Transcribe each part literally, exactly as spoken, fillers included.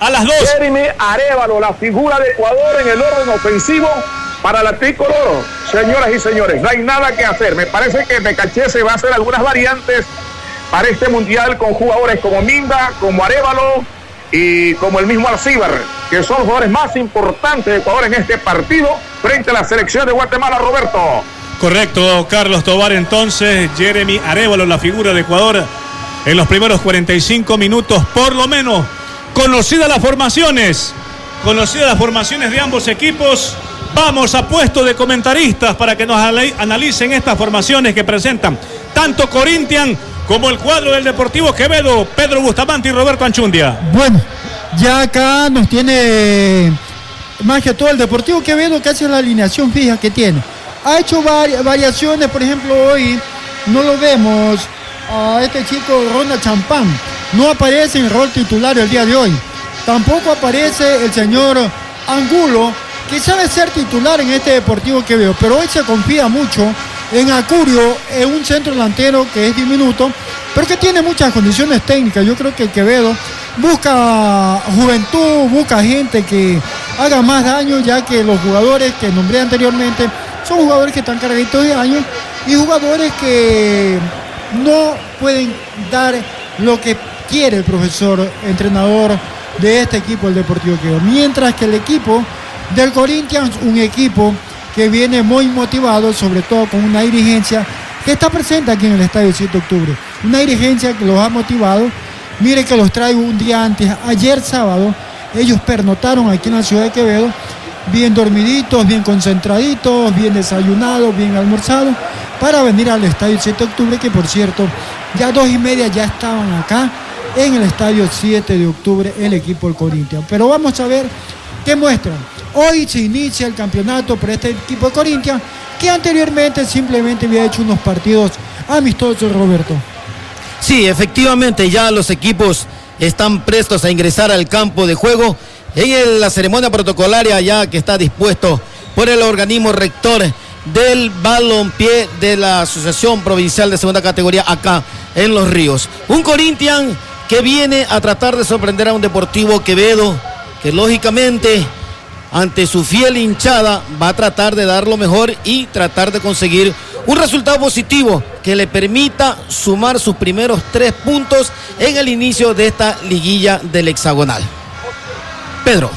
a las dos. Jeremy Arévalo, la figura de Ecuador en el orden ofensivo para la tricolor. Señoras y señores, no hay nada que hacer. Me parece que Necaché se va a hacer algunas variantes para este mundial con jugadores como Minda, como Arévalo y como el mismo Alcíbar, que son los jugadores más importantes de Ecuador en este partido frente a la selección de Guatemala, Roberto. Correcto, Carlos Tobar. Entonces, Jeremy Arévalo, la figura de Ecuador en los primeros cuarenta y cinco minutos, por lo menos. Conocidas las formaciones, conocidas las formaciones de ambos equipos. Vamos a puesto de comentaristas para que nos analicen estas formaciones que presentan tanto Corinthians como el cuadro del Deportivo Quevedo. Pedro Bustamante y Roberto Anchundia. Bueno, ya acá nos tiene más que todo el Deportivo Quevedo, que hace la alineación fija que tiene. Ha hecho vari- variaciones, por ejemplo, hoy no lo vemos a este chico Ronald Champán. No aparece en el rol titular el día de hoy. Tampoco aparece el señor Angulo, que sabe ser titular en este Deportivo Quevedo, pero hoy se confía mucho en Acurio, en un centro delantero que es diminuto, pero que tiene muchas condiciones técnicas. Yo creo que Quevedo busca juventud, busca gente que haga más daño, ya que los jugadores que nombré anteriormente son jugadores que están cargaditos de años y jugadores que no pueden dar lo que quiere el profesor entrenador de este equipo, el Deportivo Quevedo. Mientras que el equipo del Corinthians, un equipo que viene muy motivado, sobre todo con una dirigencia que está presente aquí en el Estadio siete de octubre. Una dirigencia que los ha motivado. Mire que los traigo un día antes, ayer sábado, ellos pernotaron aquí en la ciudad de Quevedo, bien dormiditos, bien concentraditos, bien desayunados, bien almorzados, para venir al Estadio siete de octubre, que por cierto, ya a dos y media ya estaban acá en el Estadio siete de octubre el equipo del Corinthians. Pero vamos a ver qué muestran. Hoy se inicia el campeonato por este equipo de Corinthians, que anteriormente simplemente había hecho unos partidos amistosos, Roberto. Sí, efectivamente, ya los equipos están prestos a ingresar al campo de juego en el, la ceremonia protocolaria ya que está dispuesto por el organismo rector del balompié de la Asociación Provincial de Segunda Categoría acá en Los Ríos. Un Corinthians que viene a tratar de sorprender a un Deportivo Quevedo que lógicamente ante su fiel hinchada va a tratar de dar lo mejor y tratar de conseguir un resultado positivo que le permita sumar sus primeros tres puntos en el inicio de esta liguilla del hexagonal. Pedro.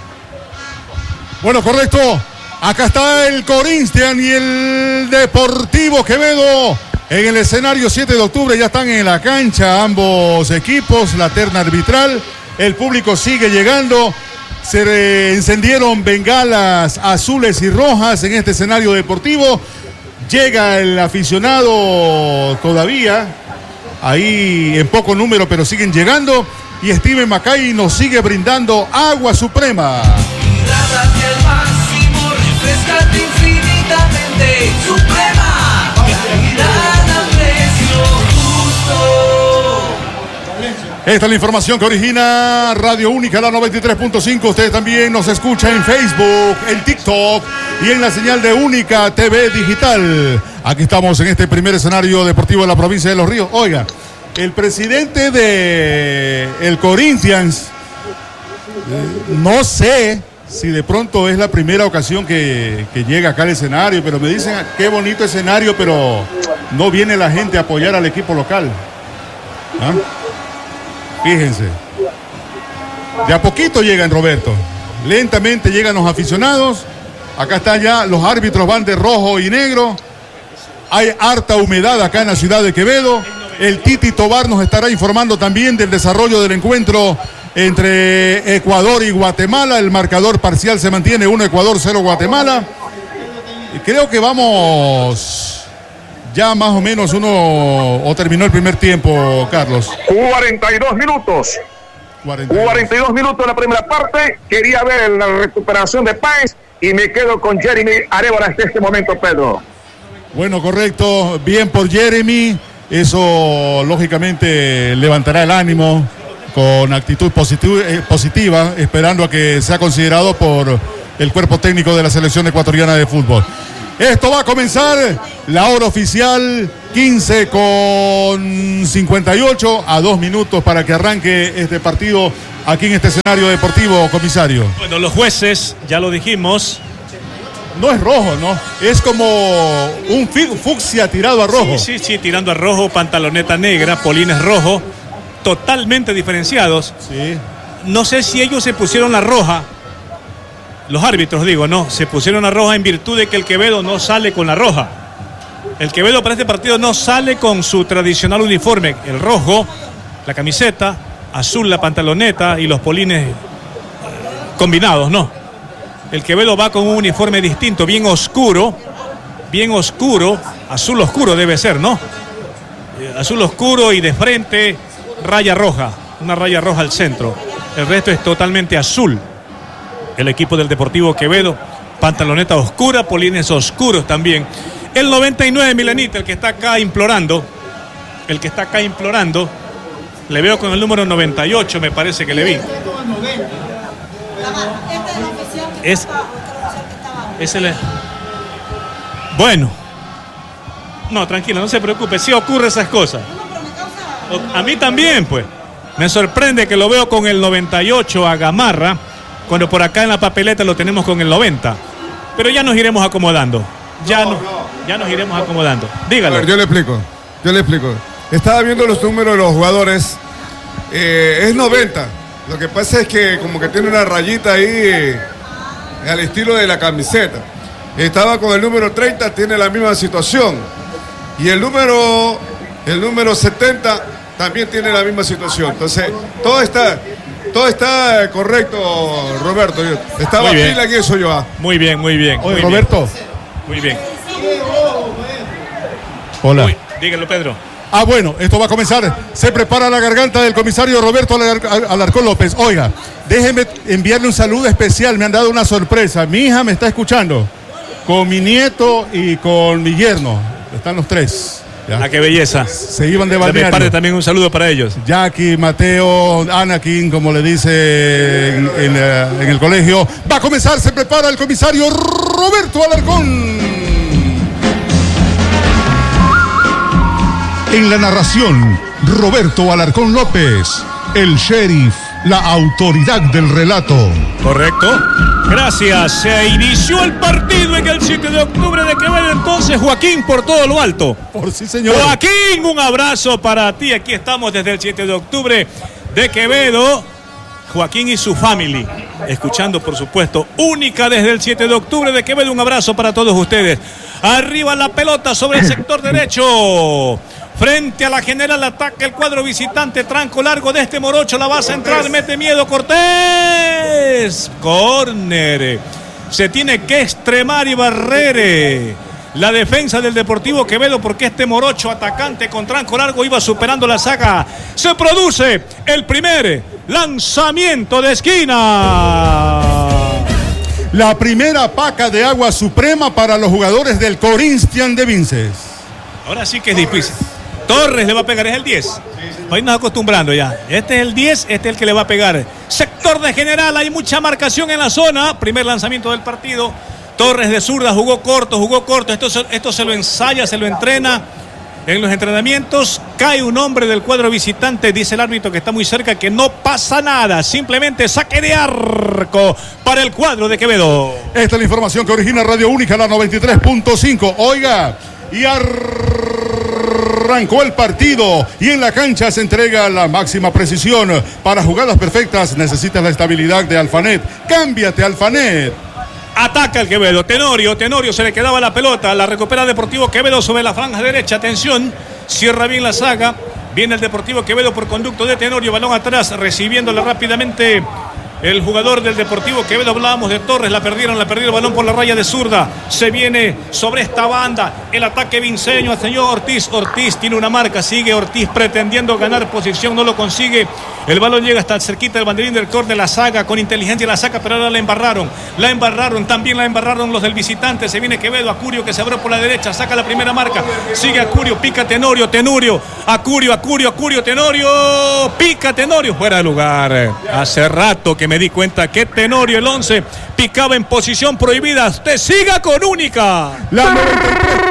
Bueno, correcto. Acá está el Corinthians y el Deportivo Quevedo en el escenario siete de octubre. Ya están en la cancha ambos equipos, la terna arbitral. El público sigue llegando. Se encendieron bengalas azules y rojas en este escenario deportivo. Llega el aficionado todavía, ahí en poco número, pero siguen llegando. Y Steven Macay nos sigue brindando agua suprema. Hidrátate al máximo, refrescate infinitamente. Suprema, calidad a precio justo. Esta es la información que origina Radio Única, la noventa y tres punto cinco. Usted también nos escucha en Facebook, en TikTok y en la señal de Única T V Digital. Aquí estamos en este primer escenario deportivo de la provincia de Los Ríos. Oiga, el presidente de el Corinthians, eh, no sé si de pronto es la primera ocasión que, que llega acá al escenario, pero me dicen qué bonito escenario, pero no viene la gente a apoyar al equipo local. ¿Ah? Fíjense, de a poquito llegan, Roberto, lentamente llegan los aficionados. Acá están ya, los árbitros van de rojo y negro. Hay harta humedad acá en la ciudad de Quevedo. El Titi Tobar nos estará informando también del desarrollo del encuentro entre Ecuador y Guatemala. El marcador parcial se mantiene uno Ecuador, cero Guatemala. Y creo que vamos ya más o menos uno, o terminó el primer tiempo, Carlos. cuarenta y dos minutos. cuarenta y dos. cuarenta y dos minutos en la primera parte. Quería ver la recuperación de Páez y me quedo con Jeremy Arévalo hasta este momento, Pedro. Bueno, correcto. Bien por Jeremy. Eso, lógicamente, levantará el ánimo con actitud positiva, eh, positiva, esperando a que sea considerado por el cuerpo técnico de la selección ecuatoriana de fútbol. Esto va a comenzar la hora oficial, quince con cincuenta y ocho, a dos minutos para que arranque este partido aquí en este escenario deportivo, comisario. Bueno, los jueces, ya lo dijimos. No es rojo, ¿no? Es como un fucsia tirado a rojo. Sí, sí, sí, tirando a rojo, pantaloneta negra, polines rojo, totalmente diferenciados. Sí. No sé si ellos se pusieron la roja, los árbitros digo, no, se pusieron la roja en virtud de que el Quevedo no sale con la roja. El Quevedo para este partido no sale con su tradicional uniforme, el rojo, la camiseta, azul la pantaloneta y los polines combinados, no. El Quevedo va con un uniforme distinto, bien oscuro, bien oscuro, azul oscuro debe ser, ¿no? Eh, azul oscuro y de frente raya roja, una raya roja al centro. El resto es totalmente azul. El equipo del Deportivo Quevedo, pantaloneta oscura, polines oscuros también. El noventa y nueve, Milenita, el que está acá implorando, el que está acá implorando, le veo con el número noventa y ocho, me parece que le vi. Es, es el, bueno, no, tranquilo, no se preocupe, sí ocurre esas cosas. A mí también, pues. Me sorprende que lo veo con el noventa y ocho a Gamarra, cuando por acá en la papeleta lo tenemos con el noventa. Pero ya nos iremos acomodando. Ya, no, no. ya nos iremos acomodando. Dígalo. A ver, yo le explico, yo le explico. Estaba viendo los números de los jugadores. Eh, es noventa. Lo que pasa es que como que tiene una rayita ahí eh, al estilo de la camiseta. Estaba con el número treinta, tiene la misma situación. Y el número, el número setenta también tiene la misma situación. Entonces, todo está, todo está correcto, Roberto. Estaba pila aquí eso yo. Ah. Muy bien, muy bien. Oye, muy Roberto. Bien. Muy bien. Hola. Uy, dígalo, Pedro. Ah, bueno, esto va a comenzar. Se prepara la garganta del comisario Roberto Alar- Alarcón López. Oiga, déjeme enviarle un saludo especial. Me han dado una sorpresa. Mi hija me está escuchando. Con mi nieto y con mi yerno. Están los tres. ¿Ya? Ah, qué belleza. Se iban de De mi balneario. parte también un saludo para ellos. Jackie, Mateo, Anakin, como le dice en, en, eh, en el colegio. Va a comenzar, se prepara el comisario Roberto Alarcón. En la narración, Roberto Alarcón López, el sheriff, la autoridad del relato. Correcto. Gracias. Se inició el partido en el siete de octubre de Quevedo. Entonces, Joaquín, por todo lo alto. Por sí, señor. Joaquín, un abrazo para ti. Aquí estamos desde el siete de octubre de Quevedo. Joaquín y su family. Escuchando, por supuesto, única desde el siete de octubre de Quevedo. Un abrazo para todos ustedes. Arriba la pelota sobre el sector derecho. Frente a la general ataca el cuadro visitante. Tranco largo de este morocho. La va a centrar. Mete miedo Cortés. Córner. Se tiene que extremar y barrer la defensa del Deportivo Quevedo, porque este morocho atacante con tranco largo iba superando la saga. Se produce el primer lanzamiento de esquina. La primera paca de agua suprema para los jugadores del Corinthians de Vinces. Ahora sí que es difícil. Torres le va a pegar, es el diez. Hoy nos acostumbrando ya. Este es el diez, este es el que le va a pegar. Sector de general, hay mucha marcación en la zona. Primer lanzamiento del partido. Torres de zurda, jugó corto, jugó corto. Esto, esto se lo ensaya, se lo entrena en los entrenamientos. Cae un hombre del cuadro visitante, dice el árbitro que está muy cerca, que no pasa nada. Simplemente saque de arco para el cuadro de Quevedo. Esta es la información que origina Radio Única, la noventa y tres punto cinco. Oiga, y arrancó el partido y en la cancha se entrega la máxima precisión. Para jugadas perfectas necesitas la estabilidad de Alfanet. Cámbiate, Alfanet. Ataca el Quevedo, Tenorio, Tenorio se le quedaba la pelota, la recupera Deportivo Quevedo sobre la franja derecha, atención, cierra bien la saga, viene el Deportivo Quevedo por conducto de Tenorio, balón atrás, recibiéndola rápidamente el jugador del Deportivo Quevedo. Hablábamos de Torres, la perdieron, la perdió el balón por la raya de zurda, se viene sobre esta banda, el ataque vinceño al señor Ortiz, Ortiz tiene una marca, sigue Ortiz pretendiendo ganar posición, no lo consigue, el balón llega hasta cerquita del banderín del córner, la saga con inteligencia la saca, pero ahora la embarraron, la embarraron, también la embarraron los del visitante, se viene Quevedo, Acurio que se abrió por la derecha, saca la primera marca, sigue Acurio, pica Tenorio, Tenorio, Acurio, Acurio, Acurio, Tenorio, pica Tenorio, fuera de lugar, hace rato que me me di cuenta que Tenorio, el once, picaba en posición prohibida. Usted siga con Única. La noventa y tres.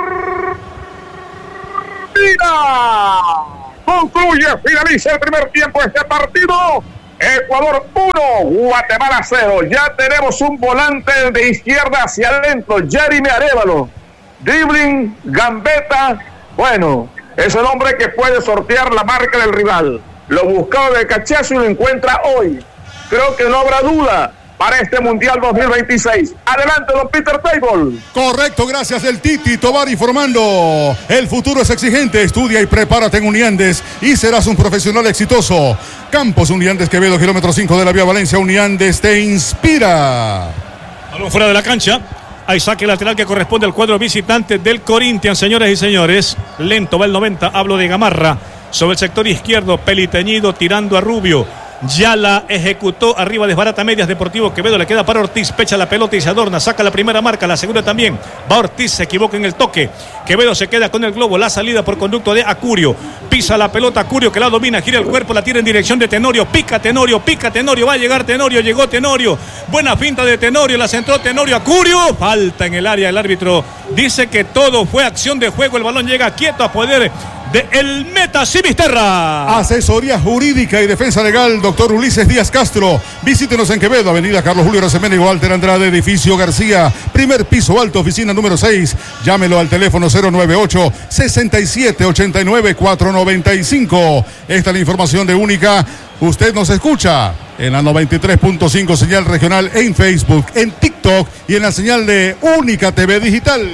Concluye, finaliza el primer tiempo de este partido. Ecuador uno, Guatemala cero. Ya tenemos un volante de izquierda hacia adentro, Jeremy Arévalo. Dribbling, gambeta. Bueno, es el hombre que puede sortear la marca del rival. Lo buscaba de cachazo y lo encuentra hoy. Creo que no habrá duda para este Mundial dos mil veintiséis. Adelante, don Peter Table. Correcto, gracias el Titi Tobar informando. El futuro es exigente, estudia y prepárate en Uniandes y serás un profesional exitoso. Campos Uniandes Quevedo, kilómetro cinco de la vía Valencia. Uniandes te inspira. Balón fuera de la cancha. Hay saque lateral que corresponde al cuadro visitante del Corinthians, señores y señores. Lento va el noventa, hablo de Gamarra. Sobre el sector izquierdo, peliteñido tirando a Rubio. Ya la ejecutó arriba, desbarata medias. Deportivo Quevedo, le queda para Ortiz, pecha la pelota y se adorna, saca la primera marca, la segunda también. Va Ortiz, se equivoca en el toque. Quevedo se queda con el globo, la salida por conducto de Acurio. Pisa la pelota Acurio que la domina, gira el cuerpo, la tira en dirección de Tenorio. Pica Tenorio, pica Tenorio, va a llegar Tenorio, llegó Tenorio. Buena finta de Tenorio, la centró Tenorio. Acurio, falta en el área, el árbitro dice que todo fue acción de juego. El balón llega quieto a poder de el Meta Simisterra. Asesoría jurídica y defensa legal, doctor Ulises Díaz Castro. Visítenos en Quevedo, avenida Carlos Julio Arosemena y Walter Andrade, edificio García, primer piso alto, oficina número seis. Llámelo al teléfono cero nueve ocho, seis siete, ocho nueve, cuatro nueve cinco. Esta es la información de Única. Usted nos escucha en la noventa y tres punto cinco señal regional, en Facebook, en TikTok y en la señal de Única T V Digital.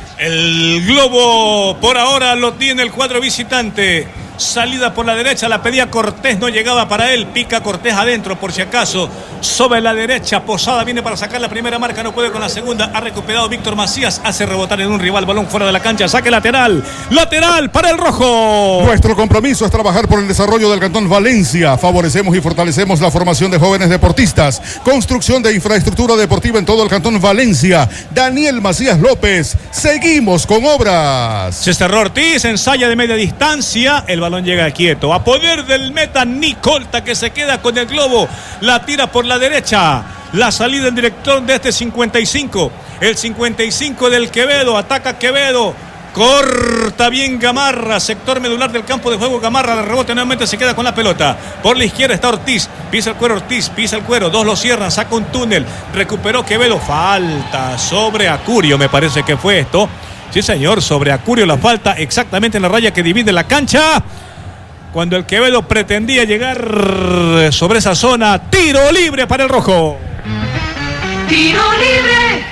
El globo por ahora lo tiene el cuadro visitante. Salida por la derecha, la pedía Cortés, no llegaba para él. Pica Cortés adentro por si acaso. Sobre la derecha, Posada viene para sacar la primera marca, no puede con la segunda. Ha recuperado Víctor Macías, hace rebotar en un rival, balón fuera de la cancha, saque lateral. Lateral para el rojo. Nuestro compromiso es trabajar por el desarrollo del Cantón Valencia. Favorecemos y fortalecemos la formación de jóvenes deportistas. Construcción de infraestructura deportiva en todo el Cantón Valencia. Daniel Macías López. Seguimos con obras. Se cerró Ortiz, ensaya de media distancia. El balón llega quieto. A poder del meta Nicolta, que se queda con el globo. La tira por la derecha. La salida en director de este cincuenta y cinco. El cincuenta y cinco del Quevedo. Ataca Quevedo. Corta bien Gamarra, sector medular del campo de juego. Gamarra de rebote nuevamente se queda con la pelota. Por la izquierda está Ortiz, pisa el cuero Ortiz, pisa el cuero, dos lo cierran, saca un túnel, recuperó Quevedo, falta sobre Acurio, me parece que fue esto. Sí señor, sobre Acurio la falta exactamente en la raya que divide la cancha. Cuando el Quevedo pretendía llegar sobre esa zona, tiro libre para el rojo. Tiro libre.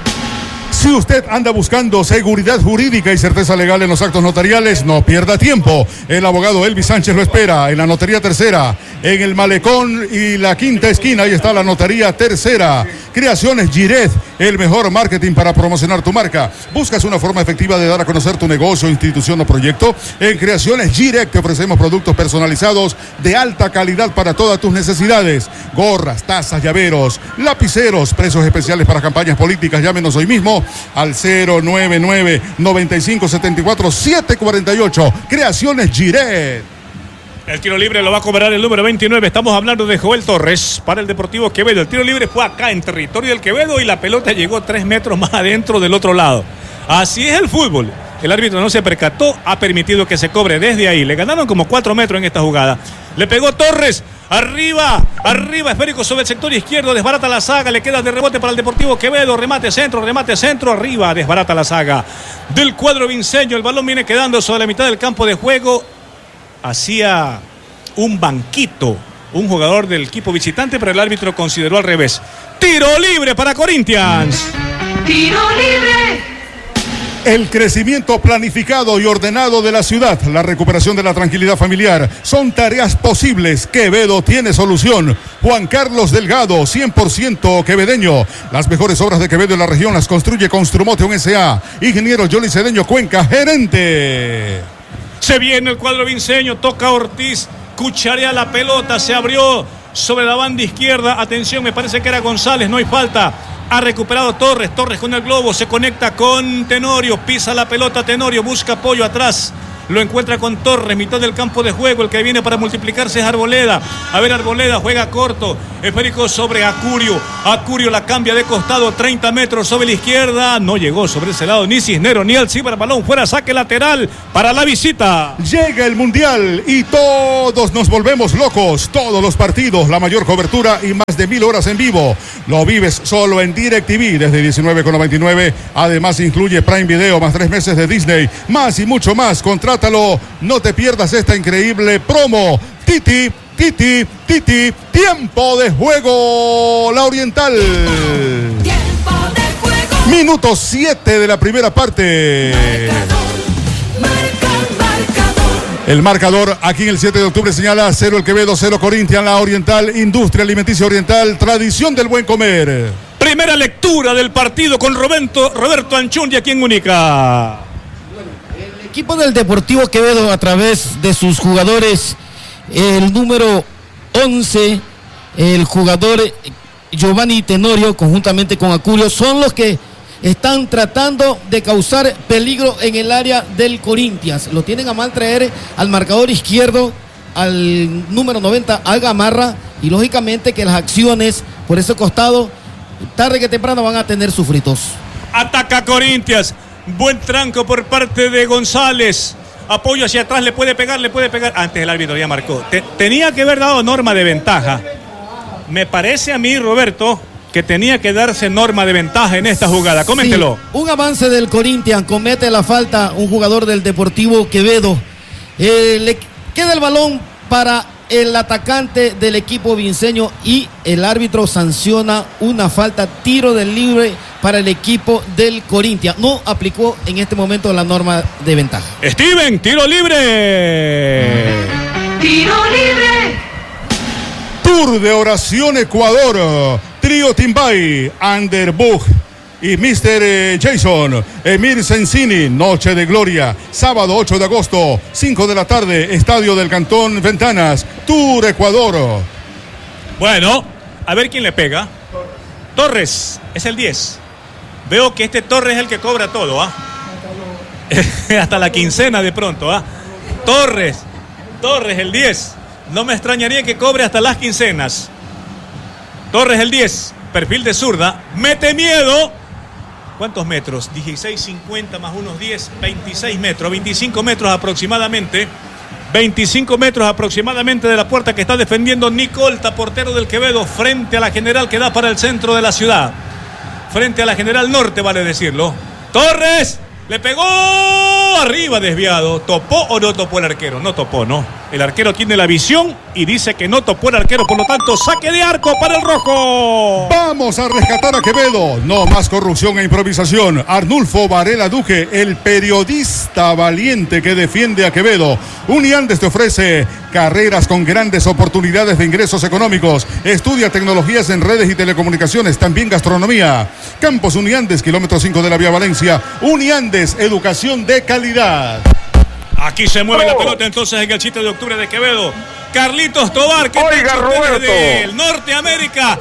Si usted anda buscando seguridad jurídica y certeza legal en los actos notariales, no pierda tiempo. El abogado Elvis Sánchez lo espera en la Notaría Tercera, en el Malecón y la quinta esquina. Ahí está la Notaría Tercera. Creaciones Giret, el mejor marketing para promocionar tu marca. ¿Buscas una forma efectiva de dar a conocer tu negocio, institución o proyecto? En Creaciones Giret te ofrecemos productos personalizados de alta calidad para todas tus necesidades. Gorras, tazas, llaveros, lapiceros, precios especiales para campañas políticas. Llámenos hoy mismo al cero nueve nueve, noventa y cinco, setenta y cuatro, setecientos cuarenta y ocho. Creaciones Giret. El tiro libre lo va a cobrar el número veintinueve. Estamos hablando de Joel Torres para el Deportivo Quevedo. El tiro libre fue acá en territorio del Quevedo y la pelota llegó tres metros más adentro del otro lado. Así es el fútbol. El árbitro no se percató, ha permitido que se cobre desde ahí. Le ganaron como cuatro metros en esta jugada. Le pegó Torres. Arriba, arriba, esférico sobre el sector izquierdo, desbarata la saga, le queda de rebote para el Deportivo Quevedo, remate centro, remate centro, arriba, desbarata la saga del cuadro vinceño. El balón viene quedando sobre la mitad del campo de juego. Hacía un banquito un jugador del equipo visitante, pero el árbitro consideró al revés. Tiro libre para Corinthians. Tiro libre. El crecimiento planificado y ordenado de la ciudad, la recuperación de la tranquilidad familiar, son tareas posibles. Quevedo tiene solución. Juan Carlos Delgado, cien por ciento quevedeño. Las mejores obras de Quevedo en la región las construye Construmotion S A. Ingeniero Johnny Cedeño Cuenca, gerente. Se viene el cuadro vinceño, toca Ortiz, cucharea la pelota, se abrió sobre la banda izquierda. Atención, me parece que era González, no hay falta. Ha recuperado Torres, Torres con el globo, se conecta con Tenorio, pisa la pelota Tenorio, busca apoyo atrás. Lo encuentra con Torres, mitad del campo de juego. El que viene para multiplicarse es Arboleda. A ver, Arboleda juega corto. Esférico sobre Acurio. Acurio la cambia de costado, treinta metros sobre la izquierda. No llegó sobre ese lado ni Cisnero ni Alcibar. Balón fuera, saque lateral para la visita. Llega el Mundial y todos nos volvemos locos. Todos los partidos, la mayor cobertura y más de mil horas en vivo. Lo vives solo en DirecTV desde diecinueve con noventa y nueve. Además incluye Prime Video más tres meses de Disney. Más y mucho más. Contrátalo. No te pierdas esta increíble promo. Titi, Titi, Titi. Tiempo de juego. La Oriental. Tiempo de juego. Minuto siete de la primera parte. Marca, marcador. El marcador aquí en el siete de octubre señala cero el Quevedo, cero Corinthians, la Oriental, Industria Alimenticia Oriental, tradición del buen comer. Primera lectura del partido con Roberto, Roberto Anchundi aquí en Única. El equipo del Deportivo Quevedo, a través de sus jugadores, el número once, el jugador Giovanni Tenorio, conjuntamente con Acurio, son los que están tratando de causar peligro en el área del Corinthians. Lo tienen a mal traer al marcador izquierdo, al número noventa, al Gamarra, y lógicamente que las acciones por ese costado, tarde que temprano, van a tener sufritos. Ataca Corinthians. Buen tranco por parte de González. Apoyo hacia atrás, le puede pegar, le puede pegar. Antes el árbitro ya marcó. Te, tenía que haber dado norma de ventaja. Me parece a mí, Roberto, que tenía que darse norma de ventaja en esta jugada. Coméntelo. Sí, un avance del Corinthians, comete la falta un jugador del Deportivo Quevedo. Eh, le queda el balón para el atacante del equipo vinceño y el árbitro sanciona una falta, tiro del libre para el equipo del Corinthians. No aplicó en este momento la norma de ventaja. Steven, tiro libre. Tiro libre. Tour de Oración Ecuador. Trío Timbay, Underbug y mister Jason, Emir Sensini, Noche de Gloria, sábado ocho de agosto, cinco de la tarde, Estadio del Cantón Ventanas, Tour Ecuador. Bueno, a ver quién le pega. Torres, es el diez. Veo que este Torres es el que cobra todo, ¿ah? Hasta la quincena de pronto, ¿ah? Torres, Torres el diez. No me extrañaría que cobre hasta las quincenas. Torres el diez, perfil de zurda, mete miedo. ¿Cuántos metros? dieciséis cincuenta más unos diez, veintiséis metros, veinticinco metros aproximadamente. veinticinco metros aproximadamente de la puerta que está defendiendo Nicolta, portero del Quevedo, frente a la general que da para el centro de la ciudad. Frente a la general norte, vale decirlo. Torres, le pegó arriba, desviado. ¿Topó o no topó el arquero? No topó, ¿no? El arquero tiene la visión y dice que no topó el arquero, por lo tanto, saque de arco para el rojo. Vamos a rescatar a Quevedo. No más corrupción e improvisación. Arnulfo Varela Duque, el periodista valiente que defiende a Quevedo. Uniandes te ofrece carreras con grandes oportunidades de ingresos económicos. Estudia tecnologías en redes y telecomunicaciones, también gastronomía. Campos Uniandes, kilómetro cinco de la Vía Valencia. Uniandes, educación de calidad. Aquí se mueve oh. la pelota entonces en el siete de octubre de Quevedo. Carlitos Tobar, que Oiga, Roberto, del Norteamérica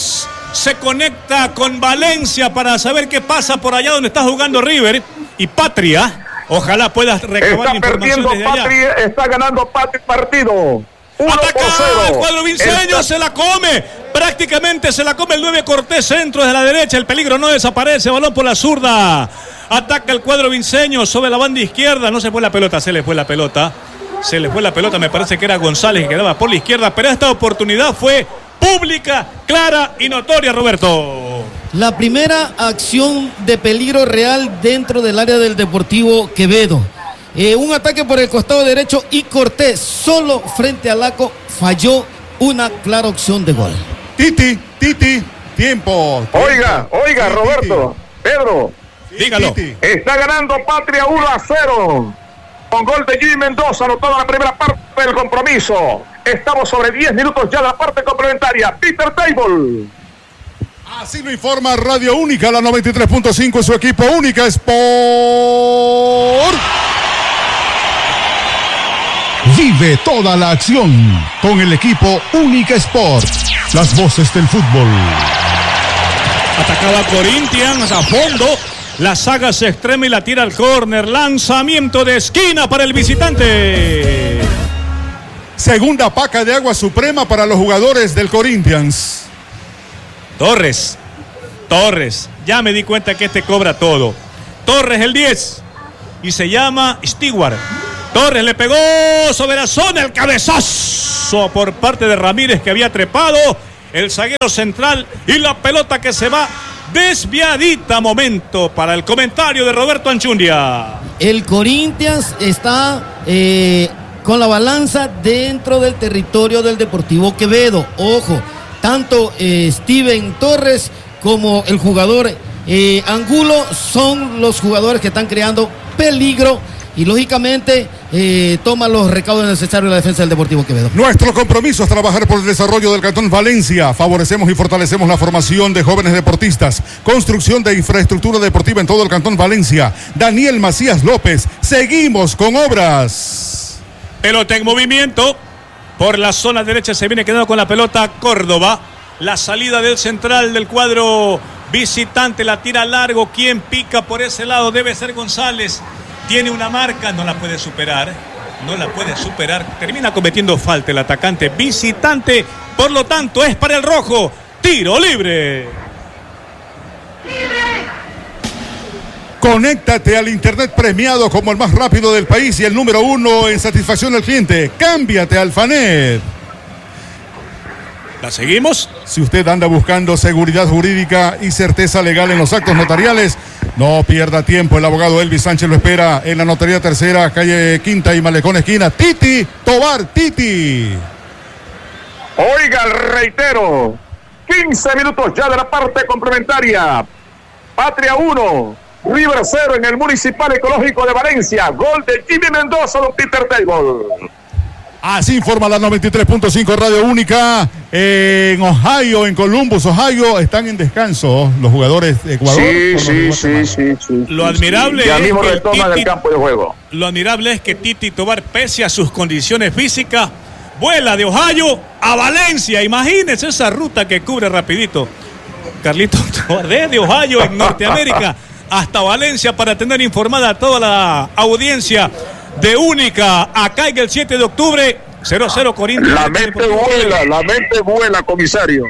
se conecta con Valencia para saber qué pasa por allá donde está jugando River y Patria. Ojalá puedas recabar está información perdiendo desde allá. Patria, está ganando Patria partido. Ataca el cuadro vinceño, está... se la come, prácticamente se la come el nueve Cortés, centro desde la derecha, el peligro no desaparece, balón por la zurda, ataca el cuadro vinceño sobre la banda izquierda, no se fue la pelota, se le fue la pelota, se le fue la pelota, me parece que era González que quedaba por la izquierda, pero esta oportunidad fue pública, clara y notoria, Roberto. La primera acción de peligro real dentro del área del Deportivo Quevedo. Eh, un ataque por el costado derecho y Cortés solo frente al arco falló una clara opción de gol. Titi, Titi, tiempo. tiempo. Oiga, oiga, titi, Roberto, titi. Pedro. Dígalo. Titi. Está ganando Patria uno a cero. Con gol de Jimmy Mendoza, anotado la primera parte del compromiso. Estamos sobre diez minutos ya la parte complementaria. Peter Table. Así lo informa Radio Única, la noventa y tres punto cinco, su equipo Única Sport. Vive toda la acción con el equipo Única Sport. Las voces del fútbol. Atacaba Corinthians a fondo. La saga se extrema y la tira al córner. Lanzamiento de esquina para el visitante. Segunda paca de agua suprema para los jugadores del Corinthians. Torres. Torres. Ya me di cuenta que este cobra todo. Torres el diez. Y se llama Stewart. Torres le pegó sobre la zona. El cabezazo por parte de Ramírez, que había trepado. El zaguero central. Y la pelota que se va desviadita. Momento para el comentario de Roberto Anchundia. El Corinthians está eh, con la balanza dentro del territorio del Deportivo Quevedo. Ojo, tanto eh, Steven Torres como el jugador eh, Angulo son los jugadores que están creando peligro y lógicamente eh, toma los recaudos necesarios en la defensa del Deportivo Quevedo. Nuestro compromiso es trabajar por el desarrollo del Cantón Valencia. Favorecemos y fortalecemos la formación de jóvenes deportistas. Construcción de infraestructura deportiva en todo el Cantón Valencia. Daniel Macías López. Seguimos con obras. Pelota en movimiento. Por la zona derecha se viene quedando con la pelota Córdoba. La salida del central del cuadro visitante, la tira largo. Quien pica por ese lado debe ser González. Tiene una marca, no la puede superar. No la puede superar. Termina cometiendo falta el atacante visitante. Por lo tanto, es para el rojo. Tiro libre. Conéctate al internet premiado como el más rápido del país y el número uno en satisfacción del cliente. Cámbiate al Fanet. ¿La seguimos? Si usted anda buscando seguridad jurídica y certeza legal en los actos notariales, no pierda tiempo. El abogado Elvis Sánchez lo espera en la Notaría Tercera, calle Quinta y Malecón esquina. Titi Tobar, Titi. Oiga, reitero, quince minutos ya de la parte complementaria. Patria uno, River cero en el Municipal Ecológico de Valencia. Gol de Jimmy Mendoza, don Peter Table. Así informa la noventa y tres punto cinco Radio Única. En Ohio, en Columbus, Ohio, están en descanso los jugadores de Ecuador. Sí, sí, sí, sí, sí. Lo admirable ya es mismo que retoman Titi, el campo de juego. Lo admirable es que Titi Tobar, pese a sus condiciones físicas, vuela de Ohio a Valencia. Imagínense esa ruta que cubre rapidito Carlito Tobar, desde Ohio en Norteamérica hasta Valencia, para tener informada a toda la audiencia de Única, acá en el siete de octubre, cero cero Corinthians. La mente vuela, la mente vuela, comisario.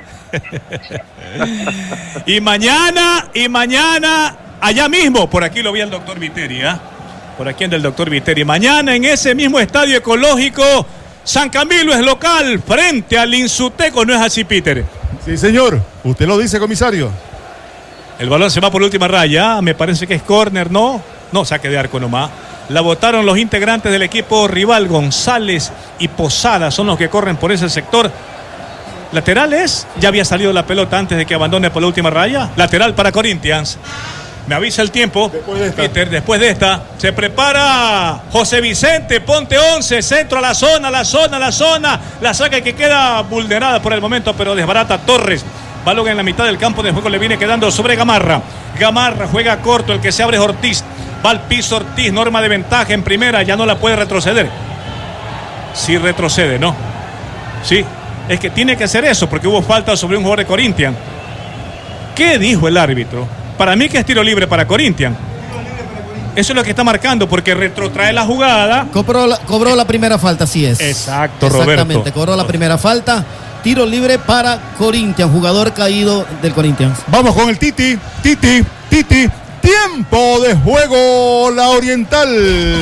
Y mañana, y mañana, allá mismo, por aquí lo vi al doctor Viteri, ¿eh? Por aquí anda el doctor Viteri. Mañana en ese mismo estadio ecológico, San Camilo es local, frente al Insuteco, ¿no es así, Peter? Sí, señor. Usted lo dice, comisario. El balón se va por la última raya, me parece que es córner, ¿no? No, saque de arco nomás. La botaron los integrantes del equipo rival. González y Posada son los que corren por ese sector. Lateral es, ya había salido la pelota antes de que abandone por la última raya. Lateral para Corinthians. Me avisa el tiempo. Después de esta. Peter, después de esta, se prepara José Vicente, ponte once, centro a la zona, la zona, la zona. La saca que queda vulnerada por el momento, pero desbarata Torres. Balón en la mitad del campo de juego le viene quedando sobre Gamarra. Gamarra juega corto, el que se abre es Ortiz. Va al piso Ortiz, norma de ventaja en primera, ya no la puede retroceder. Sí retrocede, ¿no? Sí, es que tiene que hacer eso porque hubo falta sobre un jugador de Corinthians. ¿Qué dijo el árbitro? Para mí que es tiro libre para Corinthians. Eso es lo que está marcando porque retrotrae la jugada. Cobró la, cobró la primera falta, así es. Exacto, Roberto. Exactamente, cobró la primera falta. Tiro libre para Corinthians, jugador caído del Corinthians. Vamos con el Titi, Titi, Titi. Tiempo de juego, la Oriental.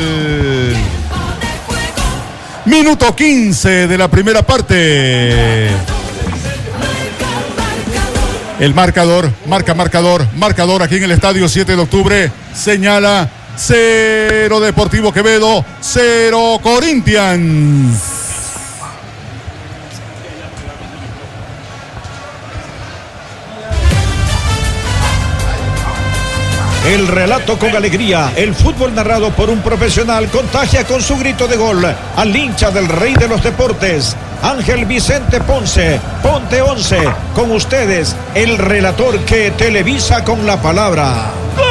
Minuto quince de la primera parte. El marcador, marca marcador, marcador aquí en el estadio siete de octubre. Señala cero Deportivo Quevedo, cero Corinthians. El relato con alegría, el fútbol narrado por un profesional contagia con su grito de gol al hincha del rey de los deportes, Ángel Vicente Ponce. Ponte once, con ustedes, el relator que televisa con la palabra.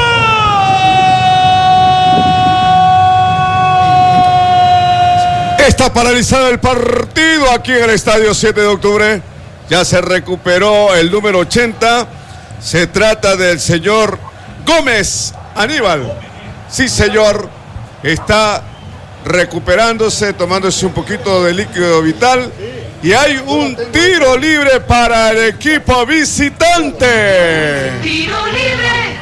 Está paralizado el partido aquí en el estadio siete de octubre. Ya se recuperó el número ochenta. Se trata del señor Gómez Aníbal. Sí, señor. Está recuperándose, tomándose un poquito de líquido vital. Y hay un tiro libre para el equipo visitante. Tiro libre.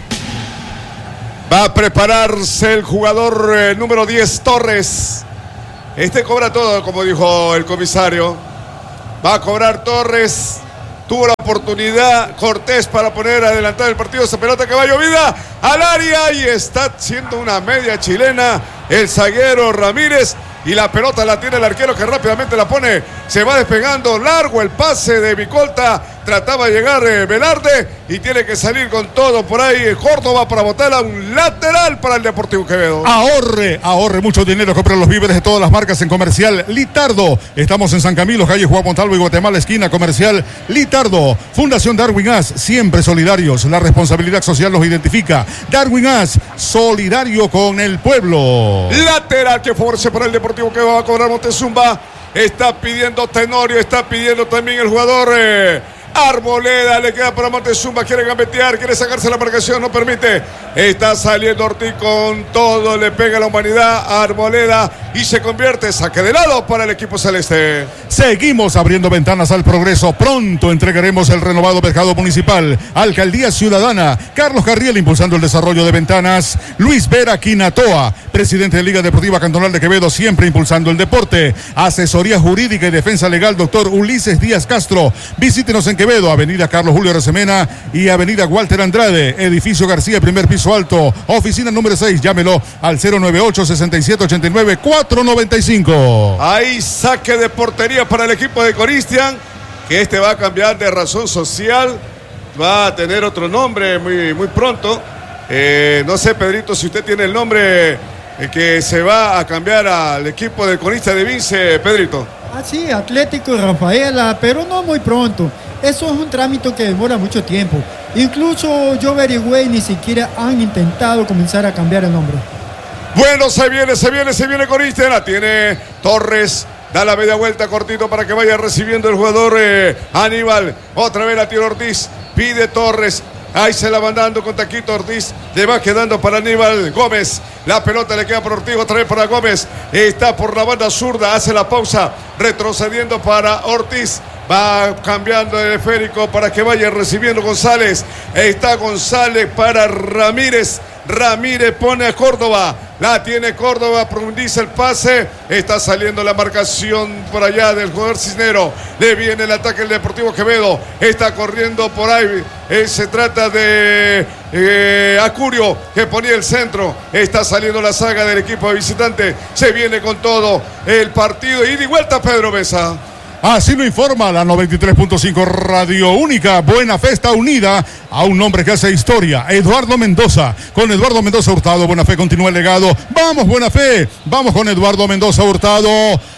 Va a prepararse el jugador eh, número diez, Torres. Este cobra todo, como dijo el comisario. Va a cobrar Torres. Tuvo la oportunidad Cortés para poner adelantar el partido. Esa pelota que va llovida al área y está haciendo una media chilena el zaguero Ramírez. Y la pelota la tiene el arquero que rápidamente la pone. Se va despegando largo el pase de Vicolta. Trataba de llegar eh, Velarde y tiene que salir con todo por ahí. Córdoba para botarla un lateral para el Deportivo Quevedo. Ahorre, ahorre mucho dinero. Compre los víveres de todas las marcas en Comercial Litardo. Estamos en San Camilo, calle Juan Montalvo y Guatemala, esquina Comercial Litardo. Fundación Darwin As, siempre solidarios. La responsabilidad social los identifica. Darwin As, solidario con el pueblo. Lateral que favorece para el Deportivo Quevedo. Va a cobrar Montezumba. Está pidiendo Tenorio. Está pidiendo también el jugador eh, Arboleda. Le queda para Montezumba. Quiere gambetear. Quiere sacarse la marcación. No permite. Está saliendo Ortiz con todo. Le pega a la humanidad. Arboleda. Y se convierte. Saque de lado para el equipo celeste. Seguimos abriendo ventanas al progreso. Pronto entregaremos el renovado mercado municipal. Alcaldía Ciudadana. Carlos Carriel impulsando el desarrollo de ventanas. Luis Vera Quinatoa, presidente de Liga Deportiva Cantonal de Quevedo, siempre impulsando el deporte. Asesoría jurídica y defensa legal, doctor Ulises Díaz Castro. Visítenos en Quevedo, avenida Carlos Julio Arosemena y avenida Walter Andrade. Edificio García, primer piso alto. Oficina número seis. Llámelo al cero nueve ocho, seis siete ocho nueve, cuatro nueve cinco. Ahí saque de portería para el equipo de Coristian, que este va a cambiar de razón social, va a tener otro nombre muy, muy pronto. Eh, no sé, Pedrito, si usted tiene el nombre eh, que se va a cambiar al equipo del Corista de Vince, Pedrito. Ah, sí, Atlético Rafaela, pero no muy pronto. Eso es un trámite que demora mucho tiempo. Incluso yo averigüé y ni siquiera han intentado comenzar a cambiar el nombre. Bueno, se viene, se viene, se viene Corista. La tiene Torres. Da la media vuelta cortito para que vaya recibiendo el jugador eh, Aníbal. Otra vez la tira Ortiz. Pide Torres. Ahí se la van dando con Taquito Ortiz. Le va quedando para Aníbal Gómez. La pelota le queda por Ortiz. Otra vez para Gómez. Está por la banda zurda. Hace la pausa. Retrocediendo para Ortiz. Va cambiando el esférico para que vaya recibiendo González. Está González para Ramírez. Ramírez pone a Córdoba. La tiene Córdoba, profundiza el pase. Está saliendo la marcación por allá del jugador Cisnero. Le viene el ataque del Deportivo Quevedo. Está corriendo por ahí. Eh, se trata de eh, Acurio, que ponía el centro. Está saliendo la saga del equipo de visitante. Se viene con todo el partido. Y de vuelta Pedro Mesa. Así lo informa la noventa y tres punto cinco Radio Única. Buena Fe está unida a un hombre que hace historia, Eduardo Mendoza. Con Eduardo Mendoza Hurtado, Buena Fe continúa el legado. Vamos, Buena Fe. Vamos con Eduardo Mendoza Hurtado.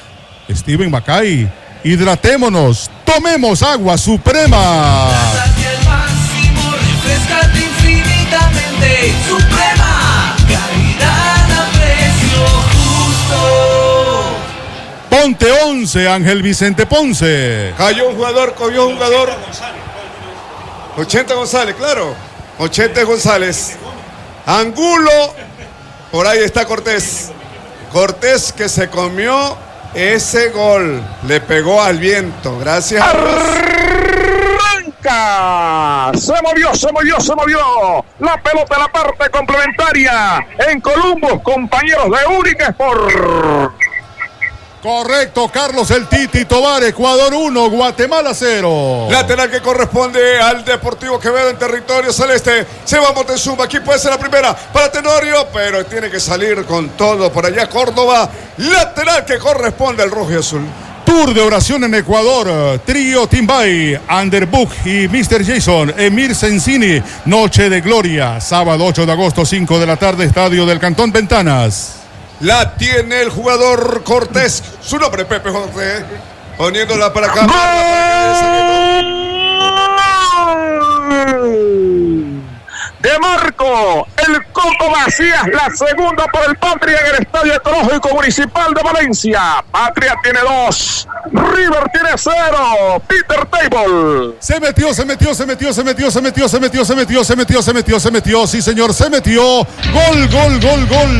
Steven Macay, hidratémonos. Tomemos agua suprema. El máximo, refrescate infinitamente. Suprema, calidad a precio justo. Ponte once, Ángel Vicente Ponce. Cayó un jugador, cogió un jugador. ochenta González, claro. ochenta González. Angulo. Por ahí está Cortés. Cortés que se comió ese gol. Le pegó al viento. Gracias. Arranca. Se movió, se movió, se movió. La pelota en la parte complementaria. En Columbus, compañeros de Única Sport. Correcto, Carlos el Titi Tobar, Ecuador uno, Guatemala cero. Lateral que corresponde al Deportivo Quevedo en territorio celeste. Se va Montezuma, aquí puede ser la primera para Tenorio, pero tiene que salir con todo por allá Córdoba. Lateral que corresponde al rojo y azul. Tour de oración en Ecuador, Trío Timbay, Underbook y mister Jason, Emir Sensini, Noche de Gloria, sábado ocho de agosto, cinco de la tarde, Estadio del Cantón Ventanas. La tiene el jugador Cortés. Su nombre, Pepe José. Poniéndola para acá. De Marco, el Coco Macías, la segunda por el Patria en el Estadio Ecológico Municipal de Valencia. Patria tiene dos, River tiene cero. Peter Table. Se metió, se metió, se metió, se metió, se metió, se metió, se metió, se metió, se metió, se metió, sí señor, se metió. Gol, gol, gol, gol.